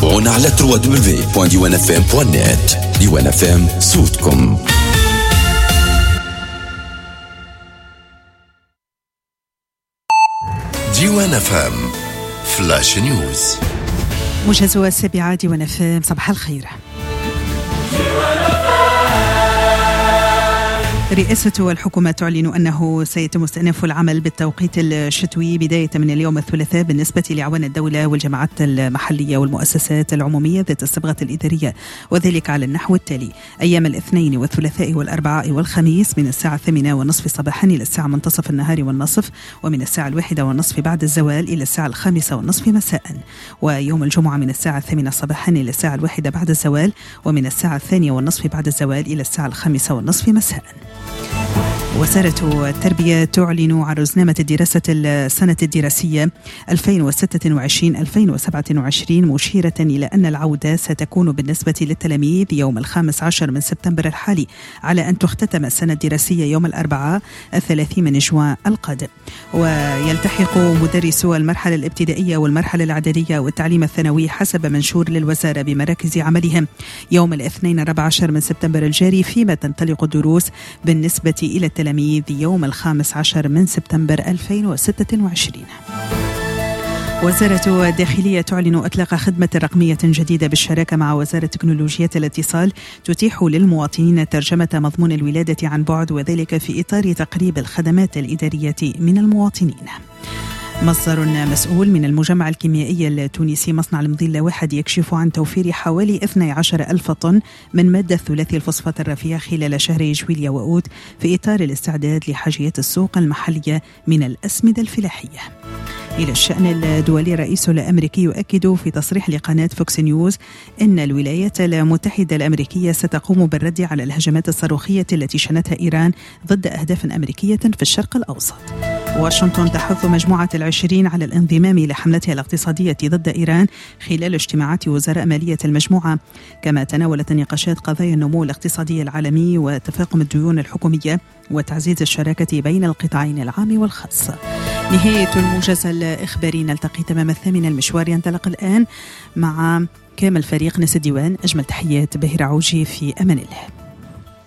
تابعونا على www.diwanfm.net. ديوان FM صوتكم. ديوان FM فلاش نيوز. موجز 7 ديوان FM. صباح الخير. رئاسة الحكومة تعلن أنه سيتم استئناف العمل بالتوقيت الشتوي بداية من اليوم الثلاثاء بالنسبة لأعوان الدولة والجماعات المحلية والمؤسسات العمومية ذات الصبغة الإدارية، وذلك على النحو التالي: أيام الاثنين والثلاثاء والأربعاء والخميس من الساعة 8:30 صباحا إلى الساعة منتصف النهار والنصف، ومن الساعة 1:30 بعد الزوال إلى الساعة 5:30 مساء، ويوم الجمعة من الساعة 8 صباحا إلى الساعة 1 بعد الزوال، ومن الساعة 2:30 بعد الزوال إلى الساعة 5:30 مساء. وزارة التربية تعلن عن رزنامة الدراسة السنة الدراسية 2026-2027 مشيرة إلى أن العودة ستكون بالنسبة للتلاميذ يوم 15 من سبتمبر الحالي، على أن تختتم السنة الدراسية يوم الأربعاء 30 من جوان القادم. ويلتحق مدرسو المرحلة الابتدائية والمرحلة الإعدادية والتعليم الثانوي حسب منشور للوزارة بمراكز عملهم يوم الاثنين 14 من سبتمبر الجاري، فيما تنطلق الدروس بالنسبة إلى التلاميذ يوم 15 من سبتمبر 2026. وزارة الداخلية تعلن إطلاق خدمة رقمية جديدة بالشراكة مع وزارة تكنولوجيا الاتصال تتيح للمواطنين ترجمة مضمون الولادة عن بعد، وذلك في إطار تقريب الخدمات الإدارية من المواطنين. مصدر مسؤول من المجمع الكيميائي التونسي مصنع المضلة 1 يكشف عن توفير حوالي 12,000 طن من مادة ثلاثي الفوسفات الرفيع خلال شهر جويليا وأوت في إطار الاستعداد لحاجيات السوق المحلية من الأسمدة الفلاحية. إلى الشأن الدولي، الرئيس الأمريكي يؤكد في تصريح لقناة فوكس نيوز أن الولايات المتحدة الأمريكية ستقوم بالرد على الهجمات الصاروخية التي شنتها إيران ضد أهداف أمريكية في الشرق الأوسط. واشنطن تحث مجموعة 20 على الانضمام لحملتها الاقتصادية ضد إيران خلال اجتماعات وزراء مالية المجموعة، كما تناولت النقاشات قضايا النمو الاقتصادي العالمي وتفاقم الديون الحكومية وتعزيز الشراكة بين القطاعين العام والخاص. نهاية الموجز الإخباري، نلتقي تمام 8 المشوار. ينطلق الآن مع كامل فريق ناس الديوان. أجمل تحيات باهر عوجي، في أمان الله.